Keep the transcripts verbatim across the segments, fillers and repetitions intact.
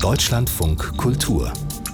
Deutschlandfunk Kultur.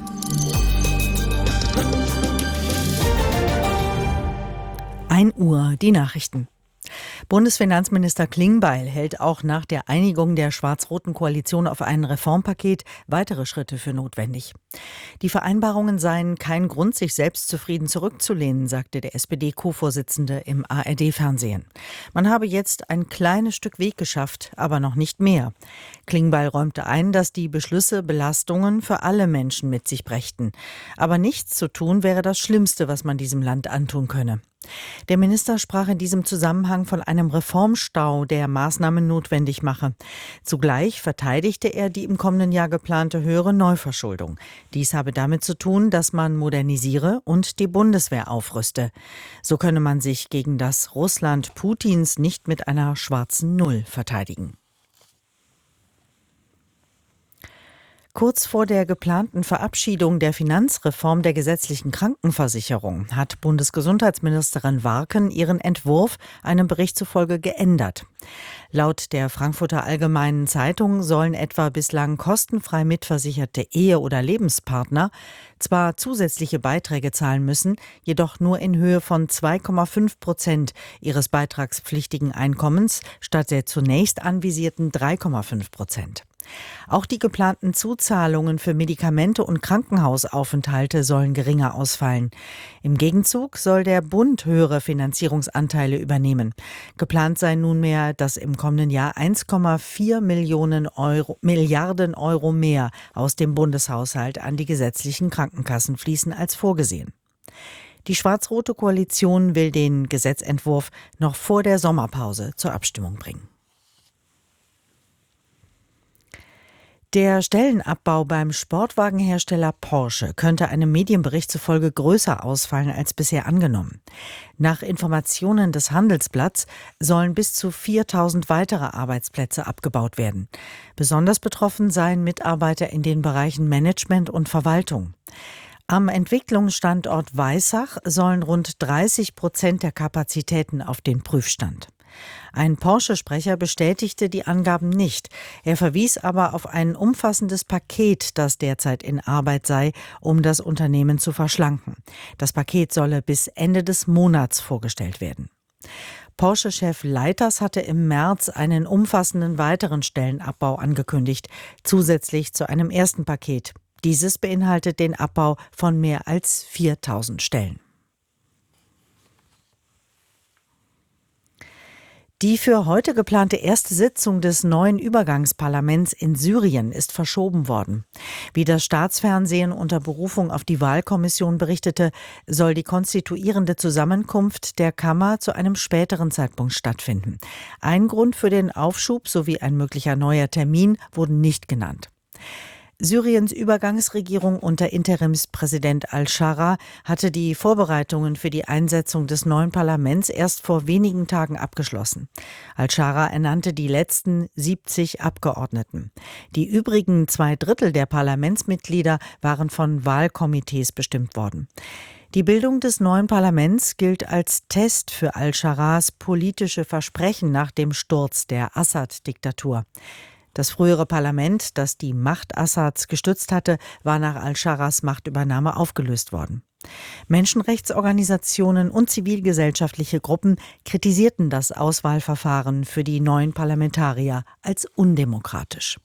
ein Uhr, die Nachrichten. Bundesfinanzminister Klingbeil hält auch nach der Einigung der schwarz-roten Koalition auf ein Reformpaket weitere Schritte für notwendig. Die Vereinbarungen seien kein Grund, sich selbstzufrieden zurückzulehnen, sagte der S P D-Co-Vorsitzende im A R D-Fernsehen. Man habe jetzt ein kleines Stück Weg geschafft, aber noch nicht mehr. Klingbeil räumte ein, dass die Beschlüsse Belastungen für alle Menschen mit sich brächten. Aber nichts zu tun wäre das Schlimmste, was man diesem Land antun könne. Der Minister sprach in diesem Zusammenhang von einem Reformstau, der Maßnahmen notwendig mache. Zugleich verteidigte er die im kommenden Jahr geplante höhere Neuverschuldung. Dies habe damit zu tun, dass man modernisiere und die Bundeswehr aufrüste. So könne man sich gegen das Russland Putins nicht mit einer schwarzen Null verteidigen. Kurz vor der geplanten Verabschiedung der Finanzreform der gesetzlichen Krankenversicherung hat Bundesgesundheitsministerin Warken ihren Entwurf einem Bericht zufolge geändert. Laut der Frankfurter Allgemeinen Zeitung sollen etwa bislang kostenfrei mitversicherte Ehe- oder Lebenspartner zwar zusätzliche Beiträge zahlen müssen, jedoch nur in Höhe von zwei Komma fünf Prozent ihres beitragspflichtigen Einkommens statt der zunächst anvisierten drei Komma fünf Prozent. Auch die geplanten Zuzahlungen für Medikamente und Krankenhausaufenthalte sollen geringer ausfallen. Im Gegenzug soll der Bund höhere Finanzierungsanteile übernehmen. Geplant sei nunmehr, dass im kommenden Jahr eins Komma vier Millionen Euro, Milliarden Euro mehr aus dem Bundeshaushalt an die gesetzlichen Krankenkassen fließen als vorgesehen. Die schwarz-rote Koalition will den Gesetzentwurf noch vor der Sommerpause zur Abstimmung bringen. Der Stellenabbau beim Sportwagenhersteller Porsche könnte einem Medienbericht zufolge größer ausfallen als bisher angenommen. Nach Informationen des Handelsblatts sollen bis zu viertausend weitere Arbeitsplätze abgebaut werden. Besonders betroffen seien Mitarbeiter in den Bereichen Management und Verwaltung. Am Entwicklungsstandort Weissach sollen rund dreißig Prozent der Kapazitäten auf den Prüfstand. Ein Porsche-Sprecher bestätigte die Angaben nicht. Er verwies aber auf ein umfassendes Paket, das derzeit in Arbeit sei, um das Unternehmen zu verschlanken. Das Paket solle bis Ende des Monats vorgestellt werden. Porsche-Chef Leiters hatte im März einen umfassenden weiteren Stellenabbau angekündigt, zusätzlich zu einem ersten Paket. Dieses beinhaltet den Abbau von mehr als viertausend Stellen. Die für heute geplante erste Sitzung des neuen Übergangsparlaments in Syrien ist verschoben worden. Wie das Staatsfernsehen unter Berufung auf die Wahlkommission berichtete, soll die konstituierende Zusammenkunft der Kammer zu einem späteren Zeitpunkt stattfinden. Ein Grund für den Aufschub sowie ein möglicher neuer Termin wurden nicht genannt. Syriens Übergangsregierung unter Interimspräsident al-Shara hatte die Vorbereitungen für die Einsetzung des neuen Parlaments erst vor wenigen Tagen abgeschlossen. Al-Shara ernannte die letzten siebzig Abgeordneten. Die übrigen zwei Drittel der Parlamentsmitglieder waren von Wahlkomitees bestimmt worden. Die Bildung des neuen Parlaments gilt als Test für al-Sharas politische Versprechen nach dem Sturz der Assad-Diktatur. Das frühere Parlament, das die Macht Assads gestützt hatte, war nach al-Sharas Machtübernahme aufgelöst worden. Menschenrechtsorganisationen und zivilgesellschaftliche Gruppen kritisierten das Auswahlverfahren für die neuen Parlamentarier als undemokratisch.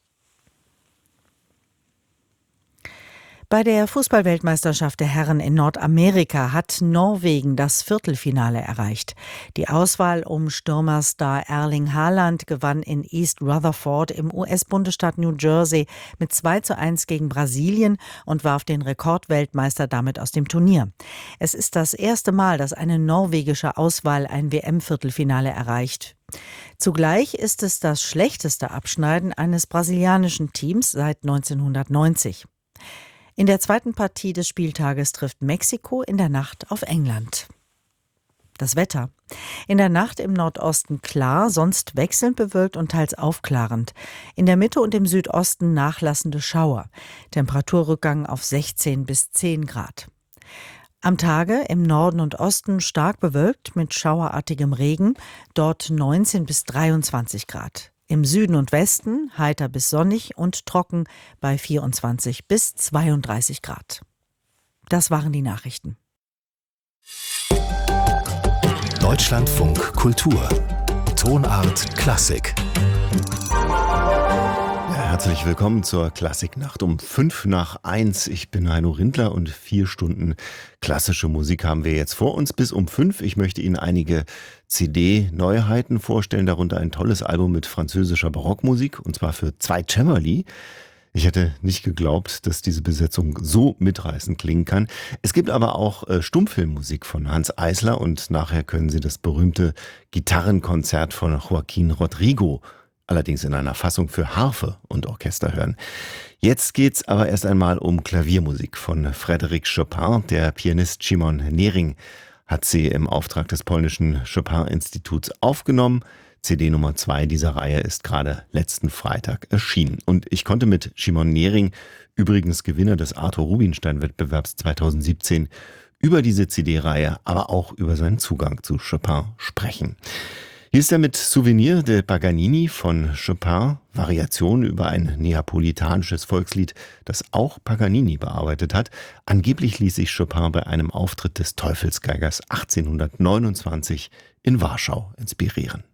Bei der Fußballweltmeisterschaft der Herren in Nordamerika hat Norwegen das Viertelfinale erreicht. Die Auswahl um Stürmerstar Erling Haaland gewann in East Rutherford im U S-Bundesstaat New Jersey mit zwei zu eins gegen Brasilien und warf den Rekordweltmeister damit aus dem Turnier. Es ist das erste Mal, dass eine norwegische Auswahl ein W M-Viertelfinale erreicht. Zugleich ist es das schlechteste Abschneiden eines brasilianischen Teams seit neunzehnhundertneunzig. In der zweiten Partie des Spieltages trifft Mexiko in der Nacht auf England. Das Wetter. In der Nacht im Nordosten klar, sonst wechselnd bewölkt und teils aufklarend. In der Mitte und im Südosten nachlassende Schauer. Temperaturrückgang auf sechzehn bis zehn Grad. Am Tage im Norden und Osten stark bewölkt mit schauerartigem Regen, dort neunzehn bis dreiundzwanzig Grad. Im Süden und Westen heiter bis sonnig und trocken bei vierundzwanzig bis zweiunddreißig Grad. Das waren die Nachrichten. Deutschlandfunk Kultur. Tonart Klassik. Herzlich willkommen zur Klassiknacht um fünf nach eins. Ich bin Heino Rindler und vier Stunden klassische Musik haben wir jetzt vor uns bis um fünf. Ich möchte Ihnen einige C D-Neuheiten vorstellen, darunter ein tolles Album mit französischer Barockmusik, und zwar für zwei Cembali. Ich hätte nicht geglaubt, dass diese Besetzung so mitreißend klingen kann. Es gibt aber auch äh, Stummfilmmusik von Hanns Eisler und nachher können Sie das berühmte Gitarrenkonzert von Joaquín Rodrigo allerdings in einer Fassung für Harfe und Orchester hören. Jetzt geht's aber erst einmal um Klaviermusik von Frédéric Chopin. Der Pianist Szymon Nering hat sie im Auftrag des polnischen Chopin-Instituts aufgenommen. C D Nummer zwei dieser Reihe ist gerade letzten Freitag erschienen. Und ich konnte mit Szymon Nering, übrigens Gewinner des Arthur Rubinstein-Wettbewerbs zweitausendsiebzehn, über diese C D-Reihe, aber auch über seinen Zugang zu Chopin sprechen. Hier ist er mit Souvenir de Paganini von Chopin, Variation über ein neapolitanisches Volkslied, das auch Paganini bearbeitet hat. Angeblich ließ sich Chopin bei einem Auftritt des Teufelsgeigers achtzehnhundertneunundzwanzig in Warschau inspirieren.